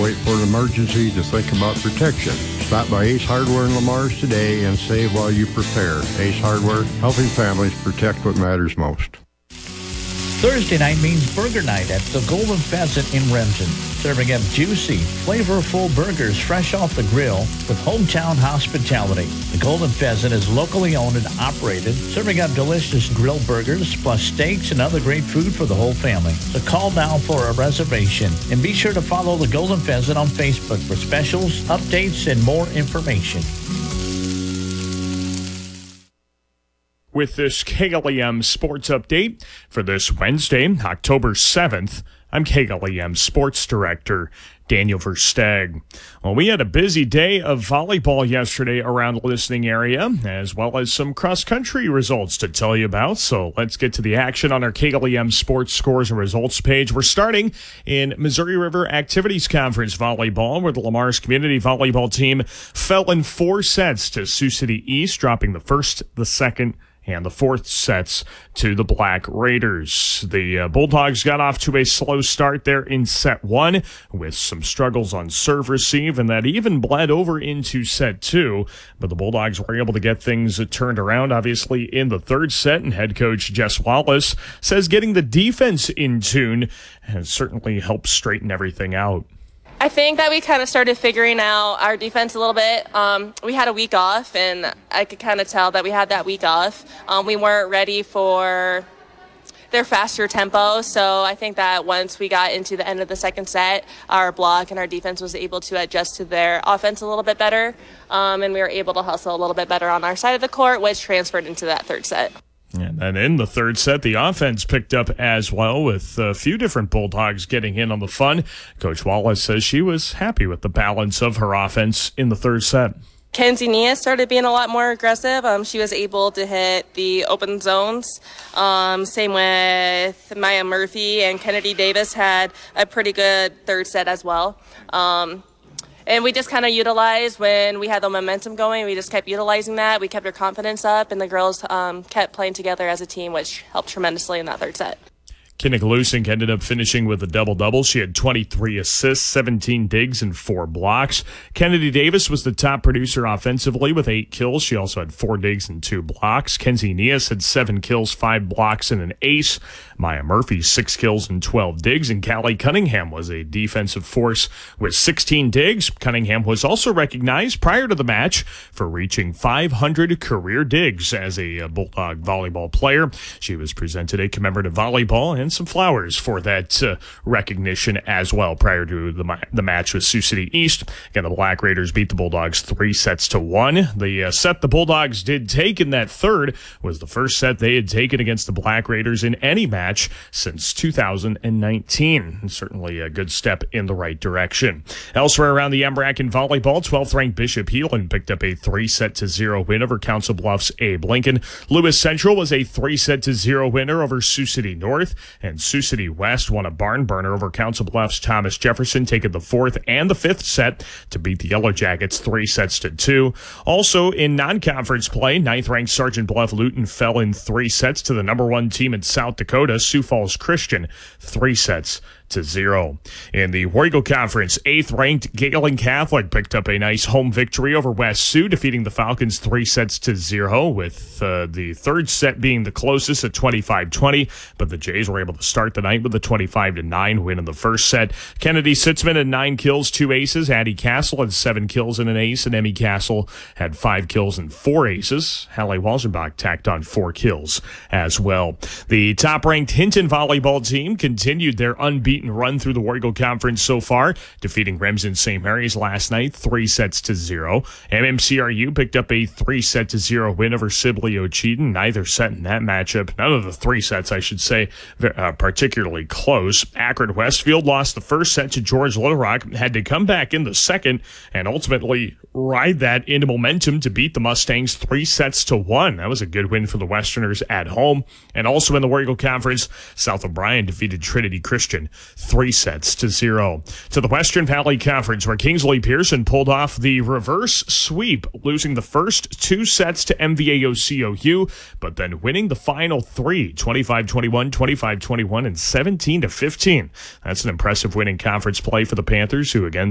wait for an emergency to think about protection. Stop by Ace Hardware in Lamar's today and save while you prepare. Ace Hardware, helping families protect what matters most. Thursday night means burger night at the Golden Pheasant in Remsen. Serving up juicy, flavorful burgers fresh off the grill with hometown hospitality. The Golden Pheasant is locally owned and operated, serving up delicious grilled burgers plus steaks and other great food for the whole family. So call now for a reservation and be sure to follow the Golden Pheasant on Facebook for specials, updates, and more information. With this KLEM Sports Update for this Wednesday, October 7th, I'm KLEM Sports Director Daniel Versteg. Well, we had a busy day of volleyball yesterday around the listening area, as well as some cross-country results to tell you about. So let's get to the action on our KLEM Sports Scores and Results page. We're starting in Missouri River Activities Conference volleyball, where the Lamar's community volleyball team fell in 4 sets to Sioux City East, dropping the first, the second, and the fourth sets to the Black Raiders. The Bulldogs got off to a slow start there in set 1 with some struggles on serve receive, and that even bled over into set 2. But the Bulldogs were able to get things turned around, obviously, in the third set, and head coach Jess Wallace says getting the defense in tune has certainly helped straighten everything out. I think that we kind of started figuring out our defense a little bit. We had a week off, and I could kind of tell that we had that week off. We weren't ready for their faster tempo, so I think that once we got into the end of the second set, our block and our defense was able to adjust to their offense a little bit better, and we were able to hustle a little bit better on our side of the court, which transferred into that third set. And then in the third set, the offense picked up as well, with a few different Bulldogs getting in on the fun. Coach Wallace says she was happy with the balance of her offense in the third set. Kenzie Nia started being a lot more aggressive. She was able to hit the open zones. Same with Maya Murphy, and Kennedy Davis had a pretty good third set as well. And we just kind of utilized when we had the momentum going. We just kept utilizing that. We kept our confidence up, and the girls kept playing together as a team, which helped tremendously in that third set. Kinnick Lusink ended up finishing with a double-double. She had 23 assists, 17 digs, and 4 blocks. Kennedy Davis was the top producer offensively with 8 kills. She also had 4 digs and 2 blocks. Kenzie Nias had 7 kills, 5 blocks, and an ace. Maya Murphy, 6 kills and 12 digs. And Callie Cunningham was a defensive force with 16 digs. Cunningham was also recognized prior to the match for reaching 500 career digs as a Bulldog volleyball player. She was presented a commemorative volleyball and some flowers for that recognition as well prior to the match with Sioux City East. Again, the Black Raiders beat the Bulldogs 3-1. The set the Bulldogs did take in that third was the first set they had taken against the Black Raiders in any match since 2019. Certainly a good step in the right direction. Elsewhere around the MRAC in volleyball, 12th-ranked Bishop Heelan picked up a 3-0 win over Council Bluffs Abe Lincoln. Lewis Central was a 3-0 winner over Sioux City North. And Sioux City West won a barn burner over Council Bluffs Thomas Jefferson, taking the 4th and the 5th set to beat the Yellow Jackets 3-2. Also in non-conference play, 9th-ranked Sergeant Bluff Luton fell in 3 sets to the number 1 team in South Dakota, Sioux Falls Christian, 3-0. In the War Eagle Conference, 8th-ranked Galen Catholic picked up a nice home victory over West Sioux, defeating the Falcons 3-0, with the third set being the closest at 25-20, but the Jays were able to start the night with a 25-9 win in the first set. Kennedy Sitzman had 9 kills, 2 aces. Addie Castle had 7 kills and an ace, and Emmy Castle had 5 kills and 4 aces. Halle Walzenbach tacked on 4 kills as well. The top-ranked Hinton volleyball team continued their unbeaten run through the War Eagle Conference so far, defeating Remsen St. Mary's last night 3-0. MMCRU picked up a 3-0 win over Sibley Ocheyedan. Neither set in that matchup, none of the 3 sets I should say, particularly close. Akron Westfield lost the first set to George Little Rock, had to come back in the second and ultimately ride that into momentum to beat the Mustangs 3-1. That was a good win for the Westerners at home. And also in the War Eagle Conference, South O'Brien defeated Trinity Christian 3-0. To the Western Valley Conference, where Kingsley Pearson pulled off the reverse sweep, losing the first 2 sets to MVAO-COU, but then winning the final 3, 25-21, 25-21, and 17-15. That's an impressive win in conference play for the Panthers, who again